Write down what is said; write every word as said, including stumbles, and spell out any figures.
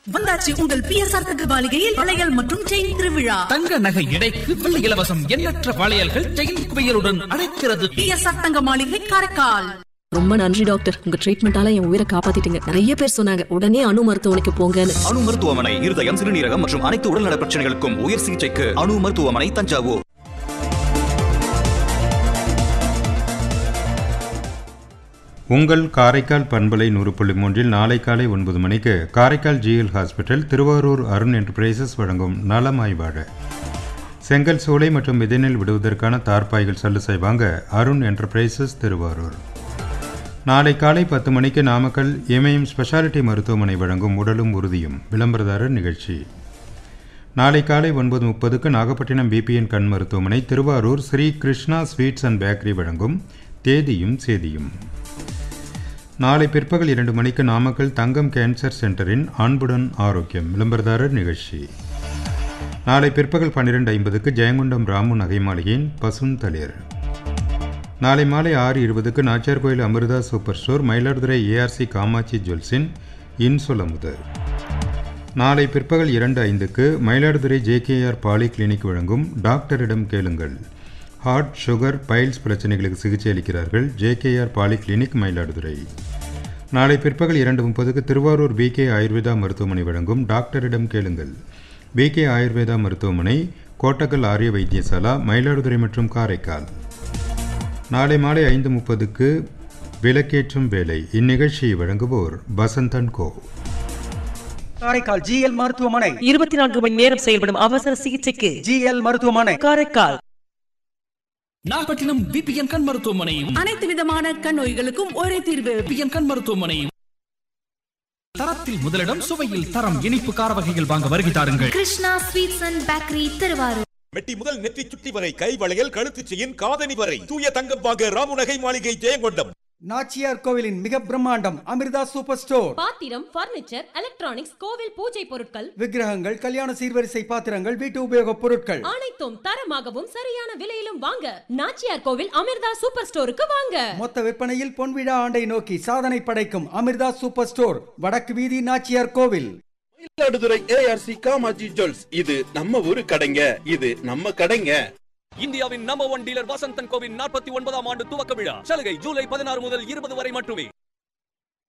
வந்தாச்சு உங்கள் பிஎஸ்ஆர் தங்க மாளிகையில் வளையல் மற்றும் செயின் திருவிழா. தங்க நகை எடைக்கு வெள்ளி இலவசம். எண்ணற்ற வளையல்கள் செயின் குவியலுடன் அழைக்கிறது. பிஎஸ்ஆர் தங்க மாளிகை காரைக்கால். ரொம்ப நன்றி டாக்டர், உங்க ட்ரீட்மெண்டால என் உயிரை காப்பாத்திட்டீங்க. நிறைய பேர் சொன்னாங்க உடனே அணு மருத்துவமனைக்கு போங்கன்னு. அணு மருத்துவமனை இருதயம், சிறுநீரகம் மற்றும் அனைத்து உடல்நல பிரச்சனைகளுக்கும் உயர் சிகிச்சைக்கு அணு மருத்துவமனை, தஞ்சாவூர். உங்கள் காரைக்கால் பண்பலை நூறு புள்ளி மூன்றில் நாளை காலை ஒன்பது மணிக்கு Karaikal GL hospital Thiruvarur Arun enterprises வழங்கும் நலமாய் வாழ. செங்கல் சூளை மற்றும் விதைநெல் விடுவதற்கான தார்பாய்கள் சல்லுசை வாங்க அருண் என்டர்பிரைசஸ் திருவாரூர். நாளை காலை பத்து மணிக்கு நாமக்கல் எம்ஏஎம் ஸ்பெஷாலிட்டி மருத்துவமனை வழங்கும் உடலும் உறுதியும் விளம்பரதாரர் நிகழ்ச்சி. நாளை காலை ஒன்பது முப்பதுக்கு நாகப்பட்டினம் பிபிஎன் கண் மருத்துவமனை Thiruvarur Sri Krishna sweets and bakery வழங்கும் தேதியும் சேதியும். நாளை பிற்பகல் இரண்டு மணிக்கு நாமக்கல் தங்கம் கேன்சர் சென்டரின் அன்புடன் ஆரோக்கியம் விளம்பரதாரர் நிகழ்ச்சி. நாளை பிற்பகல் பன்னிரெண்டு ஐம்பதுக்கு ஜெயங்கொண்டம் ராமு நகை மாளிகையின் பசுந்தளிர். நாளை மாலை ஆறு இருபதுக்கு Nachiyarkoil Amrita super store Mayiladuthurai ARC Kamakshi ஜுவல்ஸின் இன்சொலமுது. நாளை பிற்பகல் இரண்டு ஐந்துக்கு மயிலாடுதுறை ஜேகேஆர் பாலி கிளினிக் வழங்கும் டாக்டரிடம் கேளுங்கள். ஹார்ட், சுகர், பைல்ஸ் பிரச்சனைகளுக்கு சிகிச்சை அளிக்கிறார்கள் ஜேகேஆர் பாலி கிளினிக், மயிலாடுதுறை. நாளை பிற்பகல் இரண்டு முப்பதுக்கு திருவாரூர் பிகே ஆயுர்வேதா மருத்துவமனை வழங்கும் டாக்டரிடம் கேளுங்கள். பிகே ஆயுர்வேதா மருத்துவமனை, கோட்டக்கல் ஆரிய வைத்தியசாலா, மயிலாடுதுறை மற்றும் காரைக்கால். நாளை மாலை ஐந்து முப்பதுக்கு விளக்கேற்றும் வேலை. இந்நிகழ்ச்சியை வழங்குவோர் பசந்தன் கோ. காரைக்கால் ஜிஎல் மருத்துவமனை இருபத்தி நான்கு மணி நேரம் செயல்படும் அவசர சிகிச்சைக்கு ஜிஎல் மருத்துவமனை காரைக்கால். நாகப்பட்டினம் பிபிஎன் கண் மருத்துவமனை. அனைத்து விதமான கண் நோய்களுக்கும் ஒரே தீர்வு. பிபிஎன் கண் மருத்துவமனை. தரத்தில் முதலிடம், சுவையில் தரம். இனிப்பு கார வகைகள் வாங்க வருகை தாருங்கள். Krishna sweets and bakery Thiruvarur. மெட்டி முதல் நெற்றி சுட்டி வரை, கை வளையல், கழுத்து செயின், காதணி வரை தூய தங்கம் வாங்க ராமு நகை மாளிகை, ஜெயங்கொண்டம். நாச்சியார் கோவிலின் மிக பிரம்மாண்டம் அமிர்தா சூப்பர் ஸ்டோர். பாத்திரம், பர்னிச்சர், எலக்ட்ரானிக்ஸ், கோவில் பூஜை பொருட்கள், விக்கிரகங்கள், கல்யாண சீர்வரிசை பாத்திரங்கள், வீட்டு உபயோக பொருட்கள் அனைத்தும் தரமாகவும் சரியான விலையிலும் வாங்க நாச்சியார் கோவில் அமிர்தா சூப்பர் ஸ்டோருக்கு வாங்க. மொத்த விற்பனையில் பொன்விழா ஆண்டை நோக்கி சாதனை படைக்கும் அமிர்தா சூப்பர் ஸ்டோர், வடக்கு வீதி, நாச்சியார் கோவில். Mayiladuthurai ARC Kamakshi jewels. இது நம்ம ஊரு கடைங்க, இது நம்ம கடைங்க. இந்தியாவின் number one dealer Vasanthan CoWIN நாற்பத்தி ஒன்பதாம் ஆண்டு துவக்க விழா சலுகை ஜூலை பதினாறு முதல் இருபது வரை மட்டுமே.